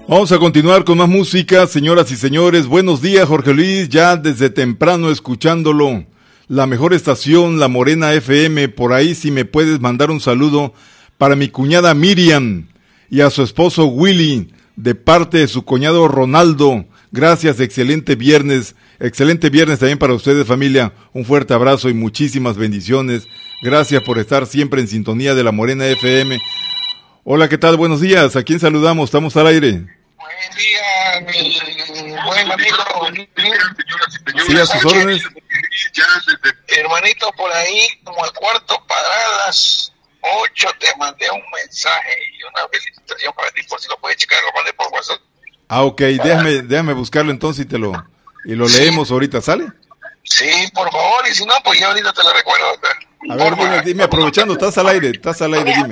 Vamos a continuar con más música, señoras y señores. Buenos días, Jorge Luis, ya desde temprano escuchándolo. La mejor estación, La Morena FM, por ahí si me puedes mandar un saludo para mi cuñada Miriam y a su esposo Willy, de parte de su cuñado Ronaldo. Gracias, excelente viernes también para ustedes, familia. Un fuerte abrazo y muchísimas bendiciones. Gracias por estar siempre en sintonía de La Morena FM. Hola, ¿qué tal? Buenos días. ¿A quién saludamos? Estamos al aire. Buen día, mi buen amigo. Sí, a sus órdenes. Hermanito, por ahí, como al cuarto para las 8, te mandé un mensaje y una felicitación para ti, por si lo puedes checar, lo mandé por WhatsApp. Ah, ok, déjame buscarlo entonces y lo leemos ahorita, ¿sale? Sí, por favor, y si no, pues ya ahorita te lo recuerdo. A ver, dime, aprovechando, estás al aire, dime.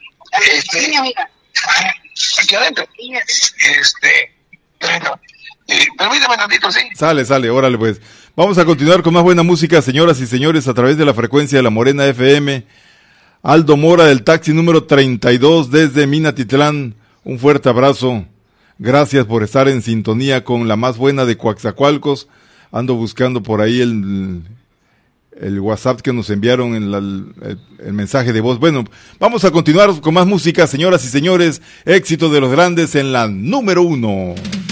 Aquí adentro. Bueno, permítame tantito, sí. Sale, órale pues. Vamos a continuar con más buena música, señoras y señores, a través de la frecuencia de La Morena FM. Aldo Mora del taxi número 32 desde Minatitlán. Un fuerte abrazo. Gracias por estar en sintonía con la más buena de Coaxacualcos. Ando buscando por ahí el WhatsApp que nos enviaron en el mensaje de voz. Bueno, vamos a continuar con más música, señoras y señores. Éxito de los grandes en la número 1.